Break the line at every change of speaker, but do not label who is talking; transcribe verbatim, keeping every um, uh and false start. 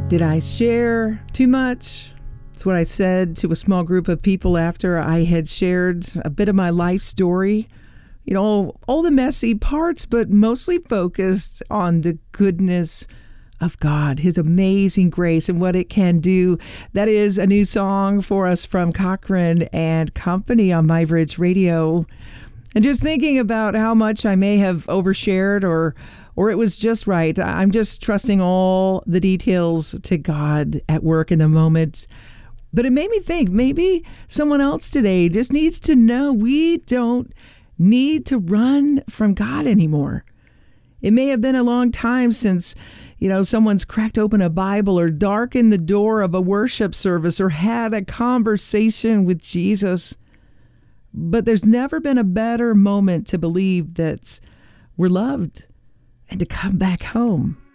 Did I share too much? It's what I said to a small group of people after I had shared a bit of my life story. You know, all the messy parts, but mostly focused on the goodness of God, His amazing grace and what it can do. That is a new song for us from Cochran and Company on My Bridge Radio. And just thinking about how much I may have overshared or or it was just right. I'm just trusting all the details to God at work in the moment. But it made me think maybe someone else today just needs to know we don't need to run from God anymore. It may have been a long time since, you know, someone's cracked open a Bible or darkened the door of a worship service or had a conversation with Jesus. But there's never been a better moment to believe that we're loved and to come back home.